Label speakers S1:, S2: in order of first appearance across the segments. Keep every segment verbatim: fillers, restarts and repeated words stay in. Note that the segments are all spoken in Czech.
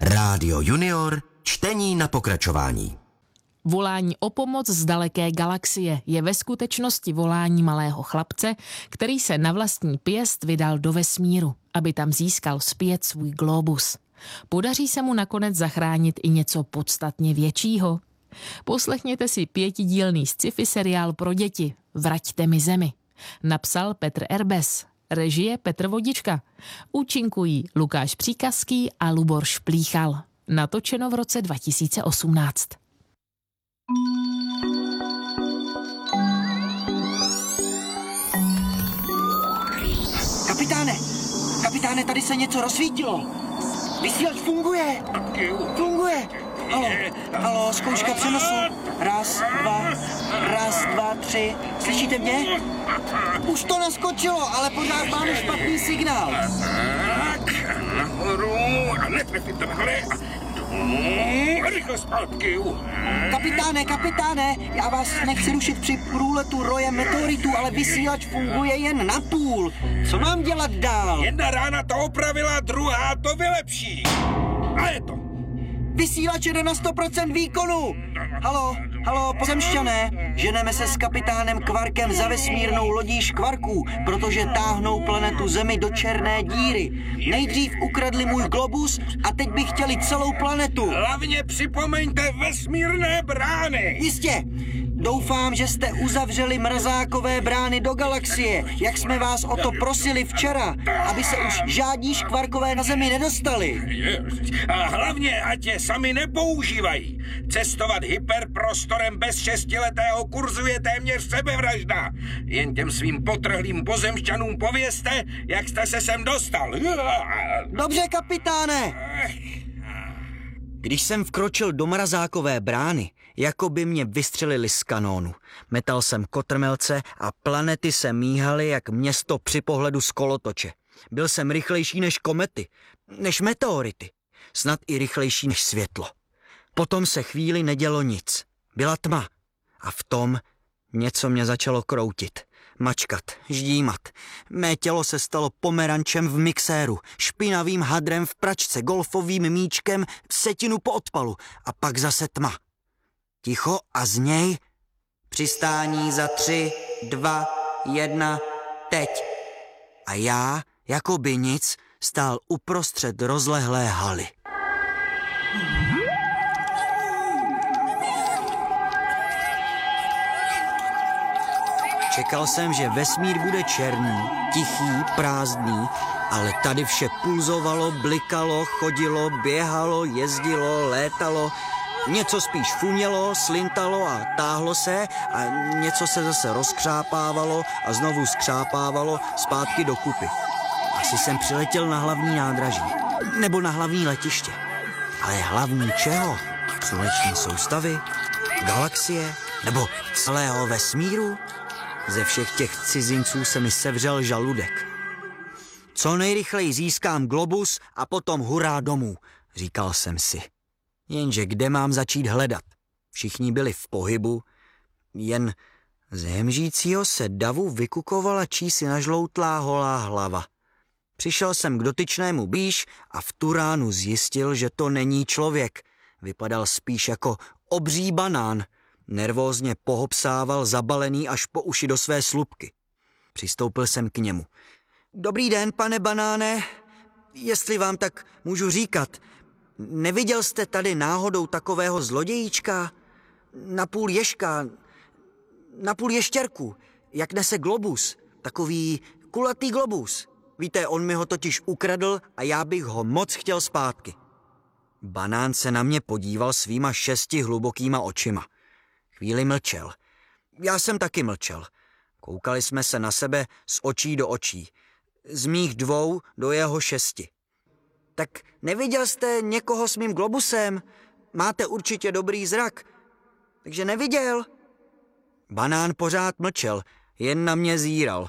S1: Rádio Junior, čtení na pokračování.
S2: Volání o pomoc z daleké galaxie je ve skutečnosti volání malého chlapce, který se na vlastní pěst vydal do vesmíru, aby tam získal zpět svůj globus. Podaří se mu nakonec zachránit i něco podstatně většího? Poslechněte si pětidílný sci-fi seriál pro děti Vraťte mi zemi. Napsal Petr Erbes, režie Petr Vodička. Účinkují Lukáš Příkazský a Lubor Šplíchal. Natočeno v roce dva tisíce osmnáct.
S3: Kapitáne, kapitáne, tady se něco rozsvítilo. Vysílač funguje. Funguje. Halo, halo, zkouška přenosu. Raz, dva, raz, dva, tři. Slyšíte mě? Už to naskočilo, ale pořád máme špatný signál.
S4: Tak, nahoru a netrefit to nahoře. Rychle zpátky.
S3: Kapitáne, kapitáne, já vás nechci rušit při průletu roje meteoritů, ale vysílač funguje jen na půl. Co mám dělat dál?
S4: Jedna rána to opravila, druhá to vylepší. A je to.
S3: Vysílač jde na sto procent výkonu. Halo, halo, pozemšťané, ženeme se s kapitánem Kvarkem za vesmírnou lodí Škvarků, protože táhnou planetu Zemi do černé díry. Nejdřív ukradli můj globus a teď by chtěli celou planetu.
S4: Hlavně připomeňte vesmírné brány.
S3: Jistě. Doufám, že jste uzavřeli mrazákové brány do galaxie, jak jsme vás o to prosili včera, aby se už žádní škvarkové na Zemi nedostali.
S4: A hlavně, ať je sami nepoužívají. Cestovat hyperprostorem bez šestiletého kurzu je téměř sebevražda. Jen těm svým potrhlým pozemšťanům povězte, jak jste se sem dostal.
S3: Dobře, kapitáne. Když jsem vkročil do mrazákové brány, jako by mě vystřelili z kanónu. Metal jsem kotrmelce a planety se míhaly jak město při pohledu z kolotoče. Byl jsem rychlejší než komety, než meteority, snad i rychlejší než světlo. Potom se chvíli nedělo nic. Byla tma a v tom něco mě začalo kroutit. Mačkat, ždímat. Mé tělo se stalo pomerančem v mixéru, špinavým hadrem v pračce, golfovým míčkem v setinu po odpalu a pak zase tma. Ticho a z něj přistání za tři, dva, jedna, teď. A já, jako by nic, stál uprostřed rozlehlé haly. Čekal jsem, že vesmír bude černý, tichý, prázdný, ale tady vše pulzovalo, blikalo, chodilo, běhalo, jezdilo, létalo. Něco spíš funělo, slintalo a táhlo se a něco se zase rozkřápávalo a znovu skřápávalo zpátky do kupy. Asi jsem přiletěl na hlavní nádraží, nebo na hlavní letiště. Ale hlavní čeho? Sluneční soustavy? Galaxie? Nebo celého vesmíru? Ze všech těch cizinců se mi sevřel žaludek. Co nejrychleji získám globus a potom hurá domů, říkal jsem si. Jenže kde mám začít hledat? Všichni byli v pohybu, jen z hemžícího se davu vykukovala čísi nažloutlá holá hlava. Přišel jsem k dotyčnému blíž a v tu ránu zjistil, že to není člověk. Vypadal spíš jako obří banán. Nervózně pohopsával zabalený až po uši do své slupky. Přistoupil jsem k němu. Dobrý den, pane banáne, jestli vám tak můžu říkat. Neviděl jste tady náhodou takového zlodějíčka? Napůl ježka, napůl ještěrku, jak nese globus, takový kulatý globus. Víte, on mi ho totiž ukradl a já bych ho moc chtěl zpátky. Banán se na mě podíval svýma šesti hlubokýma očima. Chvíli mlčel. Já jsem taky mlčel. Koukali jsme se na sebe z očí do očí. Z mých dvou do jeho šesti. Tak neviděl jste někoho s mým globusem? Máte určitě dobrý zrak. Takže neviděl? Banán pořád mlčel, jen na mě zíral.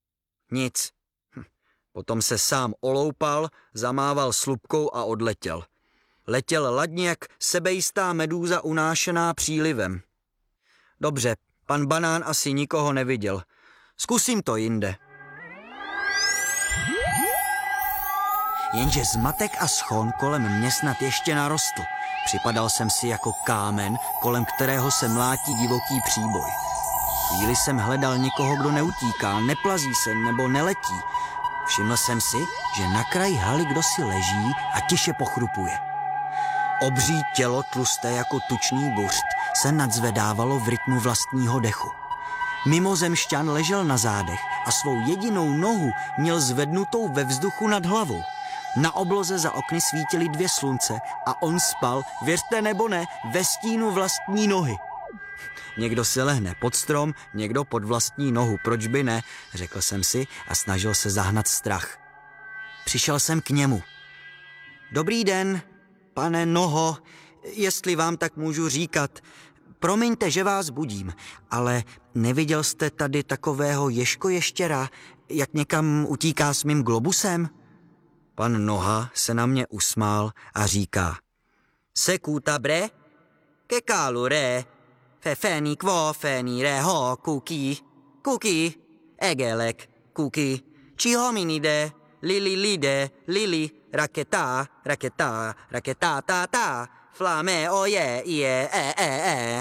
S3: Nic. Hm. Potom se sám oloupal, zamával slupkou a odletěl. Letěl ladně jak sebejistá medúza unášená přílivem. Dobře, pan Banán asi nikoho neviděl. Zkusím to jinde. jenže zmatek a schon kolem mě snad ještě narostl. Připadal jsem si jako kámen, kolem kterého se mlátí divoký příboj. Chvíli jsem hledal někoho, kdo neutíká, neplazí se nebo neletí. Všiml jsem si, že na kraji haly kdosi leží a tiše pochrupuje. Obří tělo, tlusté jako tučný buřt, se nadzvedávalo v rytmu vlastního dechu. Mimozemšťan ležel na zádech a svou jedinou nohu měl zvednutou ve vzduchu nad hlavou. Na obloze za okny svítily dvě slunce a on spal, věřte nebo ne, ve stínu vlastní nohy. Někdo si lehne pod strom, někdo pod vlastní nohu, proč by ne, řekl jsem si a snažil se zahnat strach. Přišel jsem k němu. Dobrý den, pane Noho, jestli vám tak můžu říkat. Promiňte, že vás budím, ale neviděl jste tady takového ježkoještěra, jak někam utíká s mým globusem? Pan Noha se na mě usmál a říká. Sekuta bre, kekálu re, fe feni kvo feni re ho kuki, kuki, egelek, kuki, či hominide, lili lide, lili, raketa, raketa, raketa ta ta, flame oje, je, e, e, e.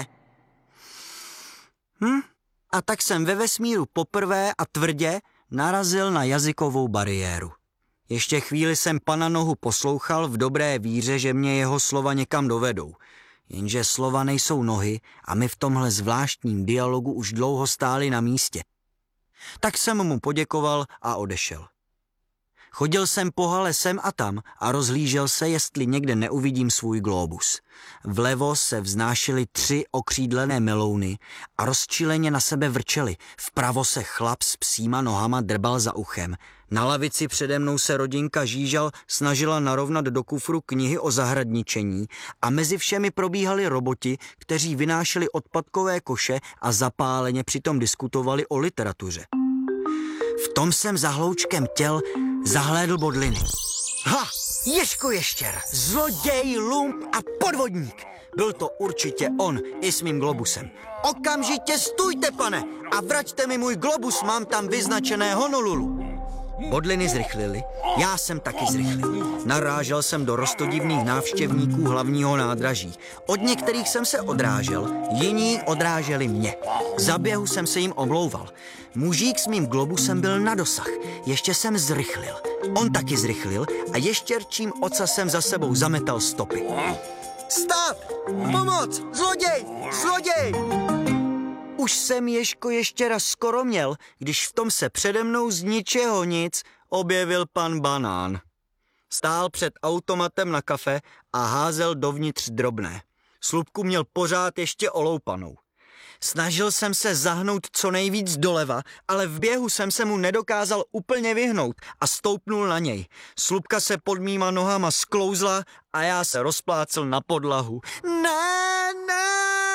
S3: Hm? A tak jsem ve vesmíru poprvé a tvrdě narazil na jazykovou bariéru. Ještě chvíli jsem pana Nohu poslouchal v dobré víře, že mě jeho slova někam dovedou. Jenže slova nejsou nohy a my v tomhle zvláštním dialogu už dlouho stáli na místě. Tak jsem mu poděkoval a odešel. Chodil jsem po hale sem a tam a rozhlížel se, jestli někde neuvidím svůj globus. Vlevo se vznášely tři okřídlené melouny a rozčileně na sebe vrčely. Vpravo se chlap s psíma nohama drbal za uchem. Na lavici přede mnou se rodinka Žížal snažila narovnat do kufru knihy o zahradničení a mezi všemi probíhali roboti, kteří vynášeli odpadkové koše a zapáleně přitom diskutovali o literatuře. V tom jsem za hloučkem těl zahlédl Bodliny. Ha! Ježkoještěr, zloděj, lump a podvodník. Byl to určitě on i s mým globusem. Okamžitě stůjte, pane, a vraťte mi můj globus, mám tam vyznačené Honolulu. Bodliny zrychlily, já jsem taky zrychlil. Narážel jsem do roztodivných návštěvníků hlavního nádraží. Od některých jsem se odrážel, jiní odráželi mě. Za běhu jsem se jim omlouval. Mužík s mým globusem byl na dosah, ještě jsem zrychlil. On taky zrychlil a ještěrčím ocasem za sebou zametal stopy. Stát! Pomoc! Zloděj! Zloděj! Už jsem Ježkoještěra skoro měl, když v tom se přede mnou z ničeho nic objevil pan Banán. Stál před automatem na kafe a házel dovnitř drobné. Slupku měl pořád ještě oloupanou. Snažil jsem se zahnout co nejvíc doleva, ale v běhu jsem se mu nedokázal úplně vyhnout a stoupnul na něj. Slupka se pod mýma nohama sklouzla a já se rozplácel na podlahu. Ne, ne!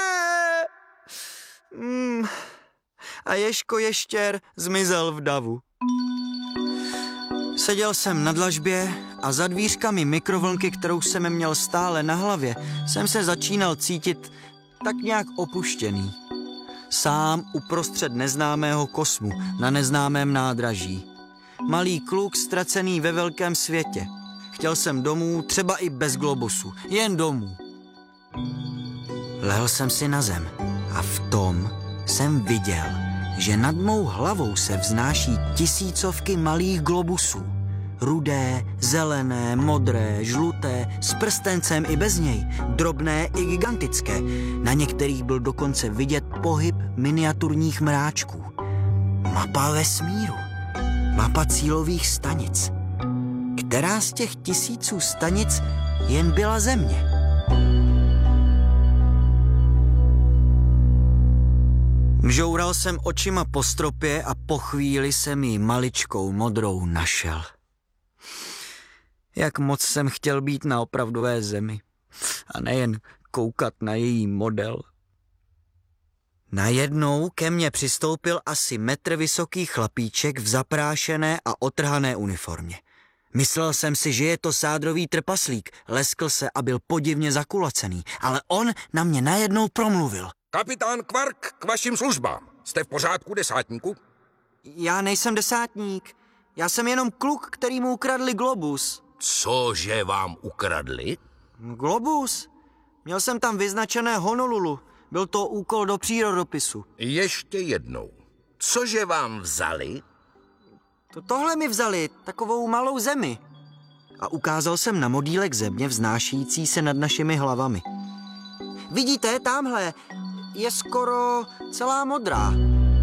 S3: Mm. A Ježkoještěr zmizel v davu. Seděl jsem na dlažbě a za dvířkami mikrovlnky, kterou jsem měl stále na hlavě, jsem se začínal cítit tak nějak opuštěný. Sám uprostřed neznámého kosmu na neznámém nádraží. Malý kluk ztracený ve velkém světě. Chtěl jsem domů, třeba i bez globusu, jen domů. Lehl jsem si na zem a v tom jsem viděl, že nad mou hlavou se vznáší tisícovky malých globusů. Rudé, zelené, modré, žluté, s prstencem i bez něj, drobné i gigantické. Na některých byl dokonce vidět pohyb miniaturních mráčků. Mapa vesmíru. Mapa cílových stanic. Která z těch tisíců stanic jen byla Země? Mžoural jsem očima po stropě a po chvíli jsem ji maličkou modrou našel. Jak moc jsem chtěl být na opravdové Zemi a nejen koukat na její model. Najednou ke mně přistoupil asi metr vysoký chlapíček v zaprášené a otrhané uniformě. Myslel jsem si, že je to sádrový trpaslík, leskl se a byl podivně zakulacený, ale on na mě najednou promluvil.
S4: Kapitán Kvark, k vašim službám. Jste v pořádku, desátníku?
S3: Já nejsem desátník. Já jsem jenom kluk, který mu ukradli globus.
S5: Cože vám ukradli?
S3: Globus. Měl jsem tam vyznačené Honolulu. Byl to úkol do přírodopisu.
S5: Ještě jednou. Cože vám vzali?
S3: To tohle mi vzali, takovou malou zemi. A ukázal jsem na modílek země vznášející se nad našimi hlavami. Vidíte, tamhle je skoro celá modrá.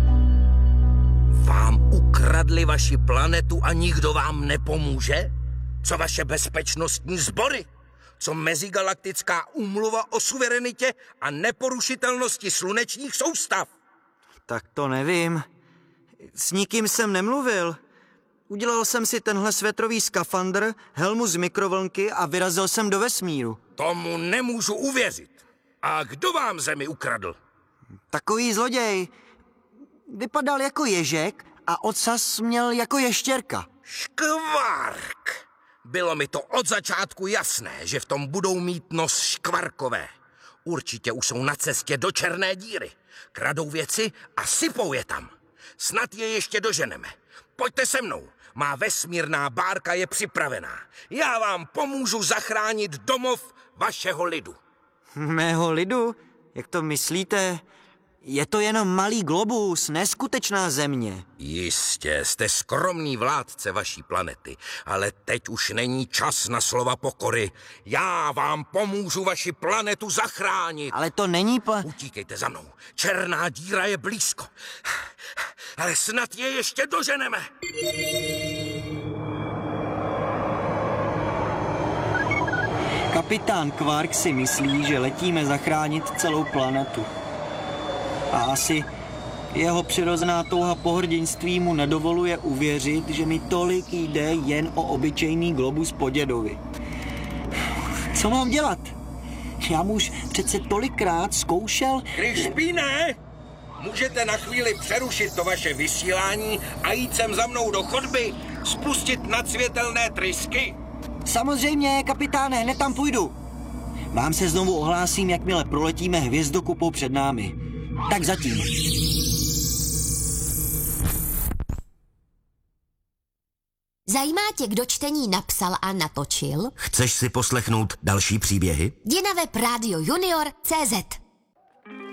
S5: Vám ukradli vaši planetu a nikdo vám nepomůže? Co vaše bezpečnostní sbory? Co mezigalaktická úmluva o suverenitě a neporušitelnosti slunečních soustav?
S3: Tak to nevím. S nikým jsem nemluvil. Udělal jsem si tenhle svetrový skafandr, helmu z mikrovlnky a vyrazil jsem do vesmíru.
S5: Tomu nemůžu uvěřit. A kdo vám zemi ukradl?
S3: Takový zloděj. Vypadal jako ježek a ocas měl jako ještěrka.
S5: Škvark! Bylo mi to od začátku jasné, že v tom budou mít nos škvarkové. Určitě už jsou na cestě do černé díry. Kradou věci a sypou je tam. Snad je ještě doženeme. Pojďte se mnou. Má vesmírná bárka je připravená. Já vám pomůžu zachránit domov vašeho lidu.
S3: Mého lidu? Jak to myslíte? Je to jenom malý globus, neskutečná země.
S5: Jistě, jste skromný vládce vaší planety, ale teď už není čas na slova pokory. Já vám pomůžu vaši planetu zachránit.
S3: Ale to není pla...
S5: Utíkejte za mnou. Černá díra je blízko. Ale snad je ještě doženeme.
S3: Kapitán Quark si myslí, že letíme zachránit celou planetu. A asi jeho přirozená touha po hrdinství mu nedovoluje uvěřit, že mi tolik jde jen o obyčejný globus po dědovi. Co mám dělat? Já mu už přece tolikrát zkoušel...
S4: Krišpíne, můžete na chvíli přerušit to vaše vysílání a jít sem za mnou do chodby, spustit nadsvětelné trysky?
S3: Samozřejmě, kapitáne, hned tam půjdu. Vám se znovu ohlásím, jakmile proletíme hvězdokupou před námi. Tak zatím.
S6: Zajímá tě, kdo čtení napsal a natočil?
S1: Chceš si poslechnout další příběhy?
S6: Jdi na web rádio junior tečka cé zet.